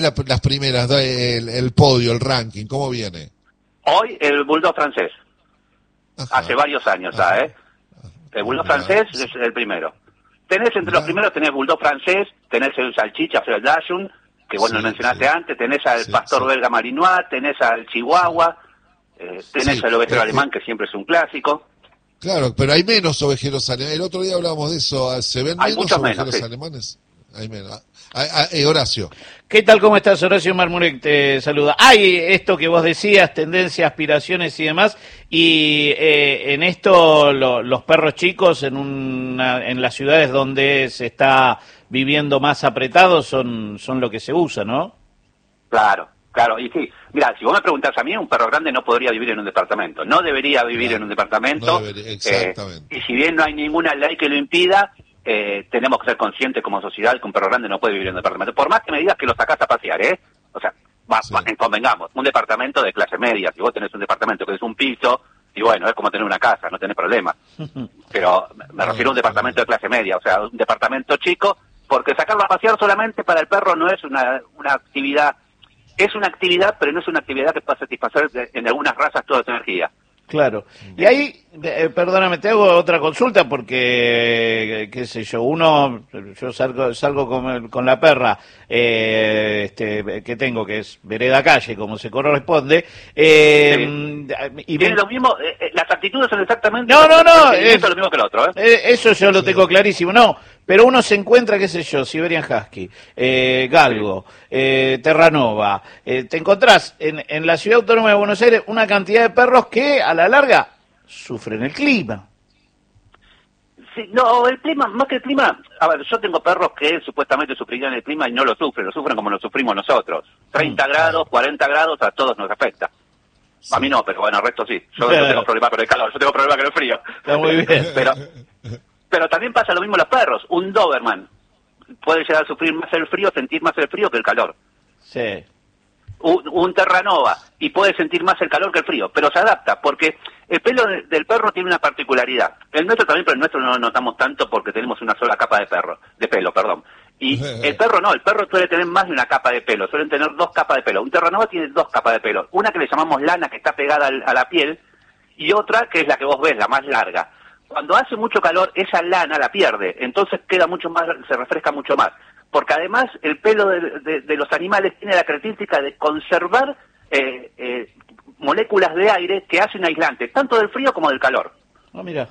las primeras, el podio, el ranking, ¿cómo viene? Hoy el bulldog francés. Ajá. Hace varios años ya, ¿eh? El bulldog francés es el primero. Tenés entre los primeros, tenés bulldog francés, tenés el salchicha Fred Dachshund, que vos lo mencionaste antes, tenés al pastor belga Malinois, tenés al chihuahua, tenés al ovejero alemán, que siempre es un clásico. Claro, pero hay menos ovejeros alemanes. El otro día hablábamos de eso. ¿Se ven Hay menos ovejeros alemanes? Hay menos. Horacio. ¿Qué tal? ¿Cómo estás? Horacio Marmurek te saluda. Hay esto que vos decías, tendencias, aspiraciones y demás, y en esto los perros chicos en las ciudades donde se está viviendo más apretado son lo que se usa, ¿no? Claro, y sí. Mira, si vos me preguntás a mí, un perro grande no podría vivir en un departamento. No debería vivir en un departamento. No debería, exactamente. Y si bien no hay ninguna ley que lo impida, tenemos que ser conscientes como sociedad que un perro grande no puede vivir en un departamento. Por más que me digas que lo sacás a pasear, O sea, convengamos, un departamento de clase media. Si vos tenés un departamento que es un piso, y bueno, es como tener una casa, no tenés problema. Pero me refiero a un departamento de clase media, o sea, un departamento chico, porque sacarlo a pasear solamente para el perro no es una actividad. Es una actividad, pero no es una actividad que pueda satisfacer en algunas razas toda esa energía. Claro. Y ahí, perdóname, te hago otra consulta porque, qué sé yo, yo salgo con la perra, que tengo, que es vereda calle, como se corresponde. Y tiene lo mismo, las actitudes son exactamente no, es lo mismo que el otro, eso yo lo tengo clarísimo, no. Pero uno se encuentra, qué sé yo, Siberian Husky, Galgo, Terranova. Te encontrás en la Ciudad Autónoma de Buenos Aires una cantidad de perros que a la larga sufren el clima. Sí, no, el clima, más que el clima, a ver, yo tengo perros que supuestamente sufrirían el clima y no lo sufren como lo sufrimos nosotros. 30 grados, 40 grados, a todos nos afecta. A mí no, pero bueno, al resto sí. Yo no tengo problema con el calor, yo tengo problema con el frío. Está muy bien. Pero también pasa lo mismo los perros. Un Doberman puede llegar a sufrir más el frío, sentir más el frío que el calor. Sí. Un Terranova, y puede sentir más el calor que el frío, pero se adapta, porque el pelo del perro tiene una particularidad. El nuestro también, pero el nuestro no lo notamos tanto porque tenemos una sola capa de pelo. Y el perro no, el perro suele tener más de una capa de pelo, suelen tener 2 capas de pelo. Un Terranova tiene 2 capas de pelo, una que le llamamos lana, que está pegada a la piel, y otra que es la que vos ves, la más larga. Cuando hace mucho calor, esa lana la pierde, entonces queda mucho más, se refresca mucho más. Porque además el pelo de los animales tiene la característica de conservar moléculas de aire que hacen aislantes, tanto del frío como del calor. Mira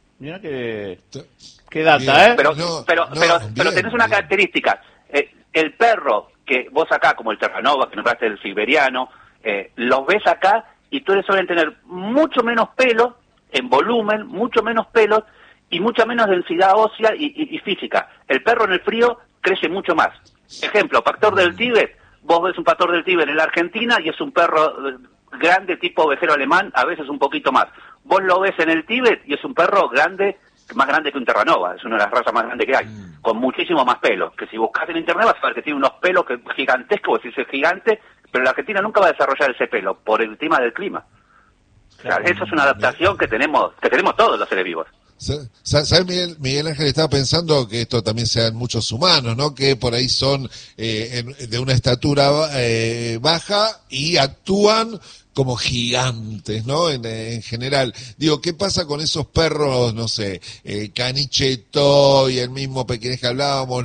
qué data, Pero tenés una característica. El perro que vos acá, como el Terranova, que nombraste el siberiano, los ves acá y todos suelen tener mucho menos pelo en volumen, mucho menos pelos y mucha menos densidad ósea y física. El perro en el frío crece mucho más. Ejemplo, pastor del Tíbet. Vos ves un pastor del Tíbet en la Argentina y es un perro grande tipo ovejero alemán, a veces un poquito más. Vos lo ves en el Tíbet y es un perro grande, más grande que un Terranova, es una de las razas más grandes que hay, con muchísimo más pelo, que si buscas en internet vas a ver que tiene unos pelos gigantescos, si es gigante, pero la Argentina nunca va a desarrollar ese pelo, por el tema del clima. Claro. O sea, eso es una adaptación que tenemos todos los seres vivos. ¿Sabes, Miguel Ángel? Estaba pensando que esto también se da en muchos humanos, ¿no? Que por ahí son de una estatura baja y actúan como gigantes, ¿no? En general. Digo, ¿qué pasa con esos perros, no sé, Caniche Toy, el mismo pequeñez que hablábamos,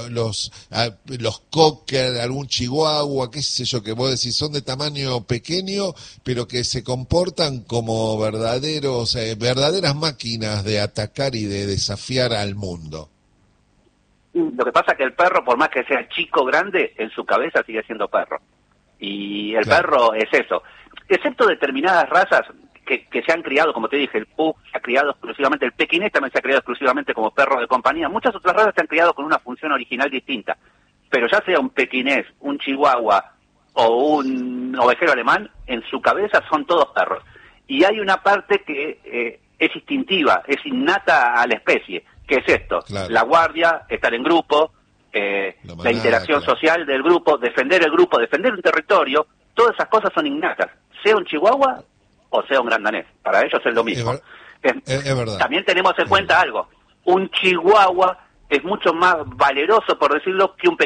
los cocker, algún chihuahua, qué sé yo, que vos decís, son de tamaño pequeño, pero que se comportan como verdaderas máquinas de atacar y de desafiar al mundo? Lo que pasa es que el perro, por más que sea chico o grande, en su cabeza sigue siendo perro. Y el perro es eso. Excepto determinadas razas que se han criado, como te dije, el Pug se ha criado exclusivamente, el pequinés también se ha criado exclusivamente como perro de compañía. Muchas otras razas se han criado con una función original distinta. Pero ya sea un pequinés, un chihuahua o un ovejero alemán, en su cabeza son todos perros. Y hay una parte que es instintiva, es innata a la especie, que es esto, la guardia, estar en grupo, la interacción social del grupo, defender el grupo, defender un territorio, todas esas cosas son innatas, sea un chihuahua o sea un gran danés, para ellos es lo mismo. Es verdad. También tenemos en cuenta algo, un chihuahua es mucho más valeroso, por decirlo, que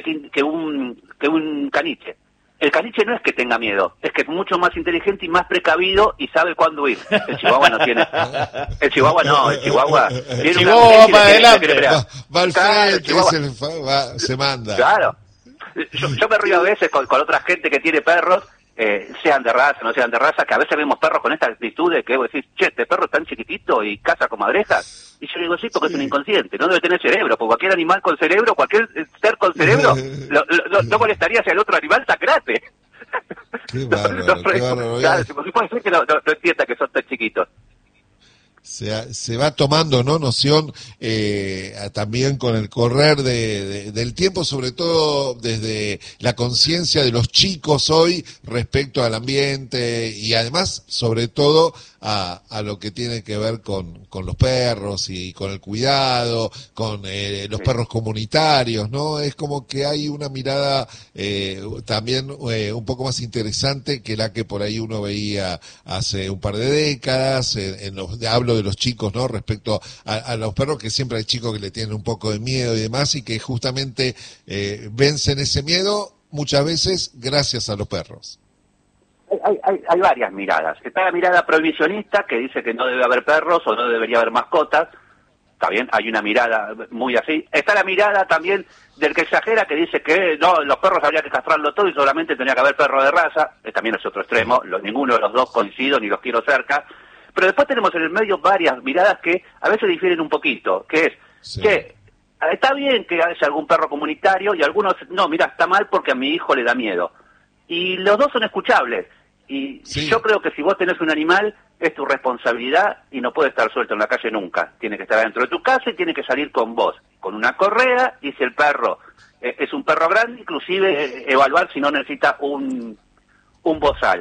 un caniche. El caniche no es que tenga miedo, es que es mucho más inteligente y más precavido y sabe cuándo huir. El chihuahua no tiene. El chihuahua no, el chihuahua tiene chihuahua va para adelante. Va al frente, se manda. Claro. Yo me río a veces con otra gente que tiene perros, sean de raza, no sean de raza, que a veces vemos perros con esta actitud de que vos decís, che, este perro es tan chiquitito y caza con madrejas. Y yo digo, sí, porque es un inconsciente, no debe tener cerebro, porque cualquier animal con cerebro, cualquier ser con cerebro, no molestaría si el otro animal sacrate. Qué bárbaro, qué bárbaro. Claro, puede ser que no entienda que son tan chiquitos. Se va tomando, ¿no?, noción también con el correr del tiempo, sobre todo desde la conciencia de los chicos hoy respecto al ambiente y además, sobre todo, a lo que tiene que ver con los perros y con el cuidado, con los perros comunitarios, ¿no? Es como que hay una mirada también un poco más interesante que la que por ahí uno veía hace un par de décadas, hablo de los chicos, ¿no?, respecto a los perros, que siempre hay chicos que le tienen un poco de miedo y demás, y que justamente vencen ese miedo muchas veces gracias a los perros. Hay varias miradas. Está la mirada prohibicionista, que dice que no debe haber perros o no debería haber mascotas. Está bien, hay una mirada muy así. Está la mirada también del que exagera, que dice que no, los perros habría que castrarlo todo y solamente tenía que haber perro de raza. También es otro extremo. Ninguno de los dos coincido ni los quiero cerca. Pero después tenemos en el medio varias miradas que a veces difieren un poquito, que es, che, está bien que haya algún perro comunitario y algunos, no, mira, está mal porque a mi hijo le da miedo. Y los dos son escuchables. Y yo creo que si vos tenés un animal, es tu responsabilidad y no puede estar suelto en la calle nunca. Tiene que estar dentro de tu casa y tiene que salir con vos, con una correa, y si el perro es un perro grande, inclusive evaluar si no necesita un bozal.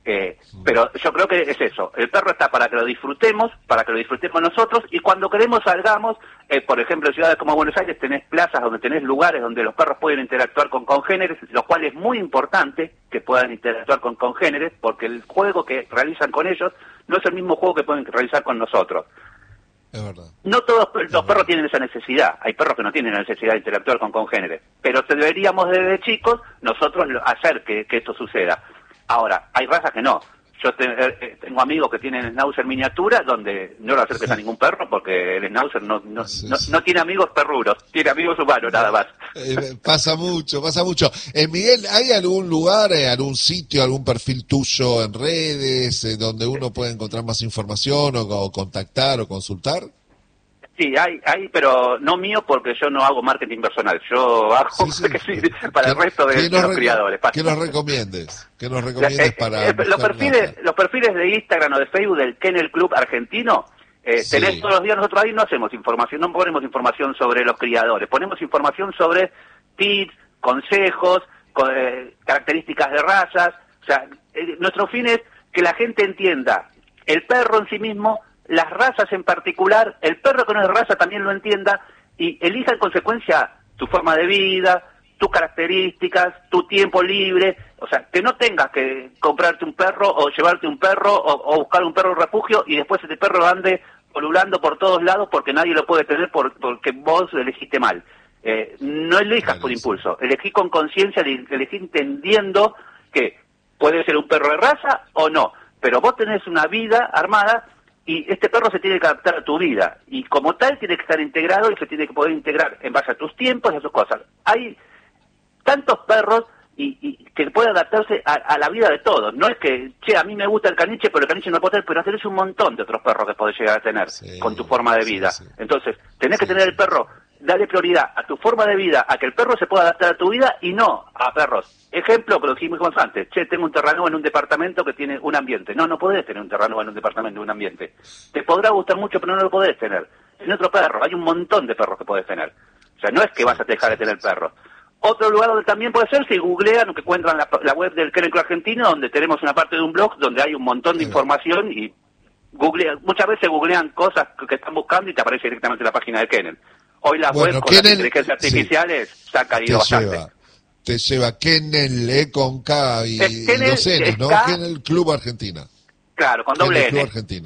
Pero yo creo que es eso, el perro está para que lo disfrutemos nosotros, y cuando queremos salgamos, por ejemplo en ciudades como Buenos Aires tenés plazas donde tenés lugares donde los perros pueden interactuar con congéneres, lo cual es muy importante que puedan interactuar con congéneres, porque el juego que realizan con ellos no es el mismo juego que pueden realizar con nosotros. Es verdad. No todos los perros tienen esa necesidad, hay perros que no tienen la necesidad de interactuar con congéneres, pero deberíamos desde chicos nosotros hacer que esto suceda. Ahora, hay razas que no. Yo tengo amigos que tienen schnauzer miniatura, donde no lo acerques a ningún perro porque el schnauzer no tiene amigos perruros, tiene amigos humanos nada más. Pasa mucho. Miguel, ¿hay algún lugar, algún sitio, algún perfil tuyo en redes donde uno puede encontrar más información o contactar o consultar? Sí, hay, pero no mío porque yo no hago marketing personal. Yo hago para el resto de los criadores. ¿Qué nos recomiendes? ¿Qué nos recomiendes para los perfiles de Instagram o de Facebook del Kennel Club Argentino? Tenés todos los días, nosotros ahí no hacemos información, no ponemos información sobre los criadores, ponemos información sobre tips, consejos, características de razas. O sea, nuestro fin es que la gente entienda el perro en sí mismo, las razas en particular, el perro que no es raza también lo entienda y elija en consecuencia tu forma de vida, tus características, tu tiempo libre, o sea, que no tengas que comprarte un perro o llevarte un perro o buscar un perro refugio y después ese perro ande polulando por todos lados porque nadie lo puede tener porque vos lo elegiste mal. No elijas por impulso, elegí con conciencia, elegí entendiendo que puede ser un perro de raza o no, pero vos tenés una vida armada y este perro se tiene que adaptar a tu vida, y como tal tiene que estar integrado y se tiene que poder integrar en base a tus tiempos y a sus cosas. Hay tantos perros y que pueden adaptarse a la vida de todos. No es que, che, a mí me gusta el caniche, pero el caniche no puede tener, pero tenés un montón de otros perros que podés llegar a tener con tu forma de vida. Entonces, tenés que tener el perro, darle prioridad a tu forma de vida, a que el perro se pueda adaptar a tu vida y no a perros. Ejemplo, pero dijimos antes, che, tengo un terrano en un departamento que tiene un ambiente. No podés tener un terrano en un departamento, un ambiente. Te podrá gustar mucho, pero no lo podés tener. En otro perro, hay un montón de perros que podés tener. O sea, no es que vas a dejar de tener perros. Otro lugar donde también puede ser, si googlean o que encuentran la web del Kennel Club Argentino, donde tenemos una parte de un blog donde hay un montón de información y muchas veces googlean cosas que están buscando y te aparece directamente la página del Kennel. Hoy las webs con las inteligencias artificiales se han caído bastante. Te lleva Kennel con K y dos N, ¿no? Kennel Club Argentina. Claro, con doble N. Club Argentino.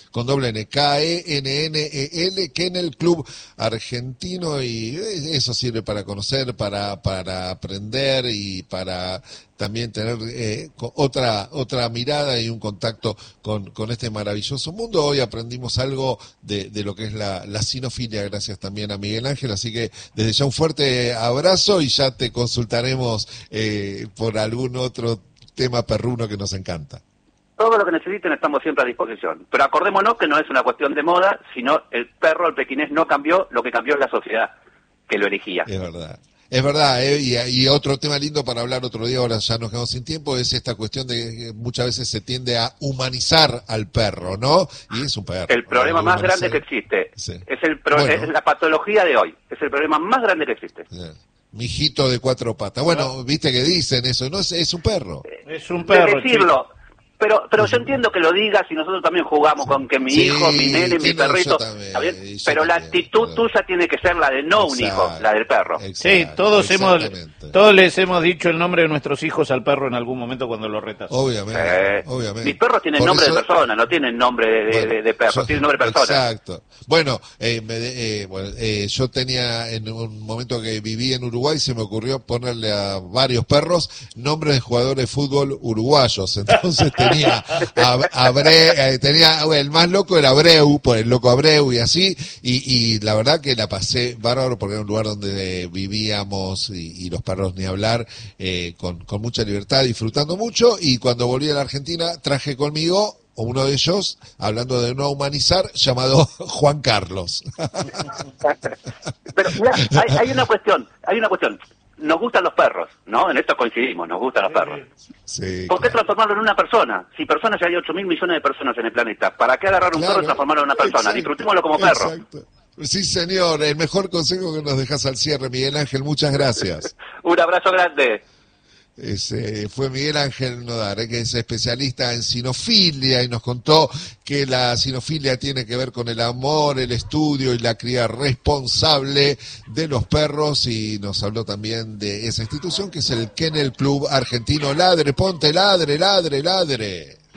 con doble N, KENNEL, Kennel Club Argentino, y eso sirve para conocer, para aprender y para también tener otra mirada y un contacto con este maravilloso mundo. Hoy aprendimos algo de lo que es la cinofilia, gracias también a Miguel Ángel, así que desde ya un fuerte abrazo y ya te consultaremos por algún otro tema perruno que nos encanta. Todo lo que necesiten estamos siempre a disposición, pero acordémonos que no es una cuestión de moda, sino el perro, el pequinés no cambió, lo que cambió es la sociedad que lo elegía. Es verdad. Es verdad, y otro tema lindo para hablar otro día, ahora ya nos quedamos sin tiempo, es esta cuestión de que muchas veces se tiende a humanizar al perro, ¿no? Y es un perro. El problema más grande que existe, sí. Es la patología de hoy, es el problema más grande que existe. Sí. Mijito de 4 patas. Bueno, viste que dicen eso, ¿no? Es un perro. Es un perro. De decirlo. Pero yo entiendo que lo digas y nosotros también jugamos con que mi hijo, mi nene, mi perrito, también, pero la actitud tuya tiene que ser la de no un hijo, la del perro. Sí, todos les hemos dicho el nombre de nuestros hijos al perro en algún momento cuando lo retas. Obviamente. Mis perros tienen nombre de persona, no tienen nombre de perro, tienen nombre de persona. Exacto. Bueno, yo tenía en un momento que viví en Uruguay, se me ocurrió ponerle a varios perros nombres de jugadores de fútbol uruguayos, entonces tenía el más loco era Abreu, por el loco Abreu y así, y la verdad que la pasé bárbaro porque era un lugar donde vivíamos y los perros ni hablar, con mucha libertad, disfrutando mucho, y cuando volví a la Argentina traje conmigo uno de ellos, hablando de no humanizar, llamado Juan Carlos. Pero mira, hay una cuestión. Nos gustan los perros, ¿no? En esto coincidimos, nos gustan los perros. Sí, ¿Por qué transformarlo en una persona? Si personas ya hay 8.000 millones de personas en el planeta, ¿para qué agarrar un perro y transformarlo en una persona? Exacto, disfrutémoslo como perro. Exacto. Sí, señor, el mejor consejo que nos dejas al cierre, Miguel Ángel, muchas gracias. Un abrazo grande. Fue Miguel Ángel Nodar, que es especialista en cinofilia, y nos contó que la cinofilia tiene que ver con el amor, el estudio y la cría responsable de los perros, y nos habló también de esa institución que es el Kennel Club Argentino. Ladre, ponte, ladre, ladre, ladre.